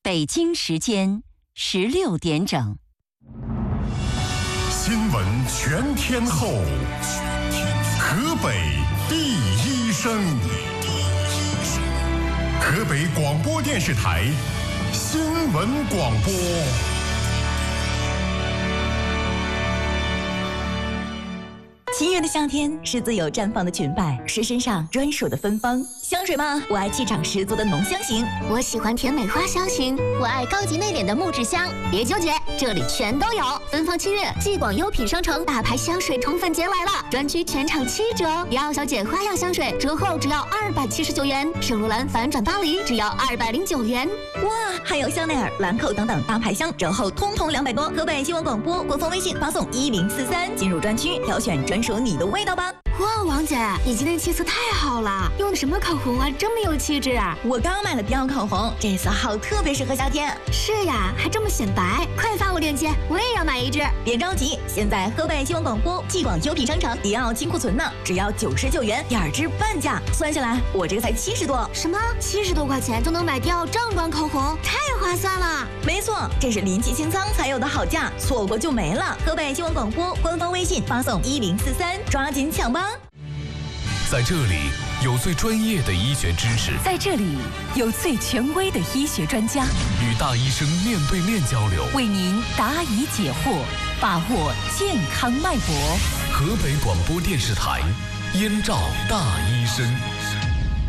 北京时间16点整。 新闻全天候，河北第一声，河北广播电视台新闻广播。 七月的夏天是自由绽放的裙摆，是身上专属的芬芳。香水吗？我爱气场十足的浓香型， 我喜欢甜美花香型，我爱高级内敛的木质香。别纠结，这里全都有。芬芳7月，继广优品商城大牌香水宠粉节来了，专区全场7折。迪奥小姐花样香水折后只要279元，圣罗兰反转巴黎只要209元。 哇，还有香奈儿、兰蔻等等大牌香折后通通200多。河北新闻广播官方微信发送1043，进入专区挑选专属你的味道吧。 哇，王姐，你今天气色太好了，用的什么口红啊，这么有气质啊！ 我刚买了迪奥口红，这色号特别适合夏天。 是呀，还这么显白，快发我链接，我也要买一支。 别着急，现在河北新闻广播继广优品商城迪奥清库存呢，只要99元，2支半价，算下来我这个才70多。 什么？70多块钱就能买迪奥正装口红，太划算了！ 没错，这是临期清仓才有的好价，错过就没了。河北新闻广播官方微信发送1043，抓紧抢吧！ 在这里有最专业的医学知识， 在这里有最权威的医学专家， 与大医生面对面交流， 为您答疑解惑，把握健康脉搏。 河北广播电视台，燕赵大医生。